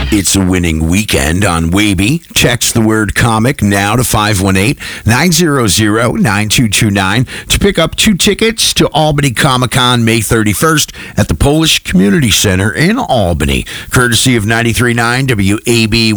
It's a winning weekend on Waby. Text the word comic now to 518-900-9229 to pick up 2 tickets to Albany Comic-Con May 31st at the Polish Community Center in Albany. Courtesy of 93.9 WABY.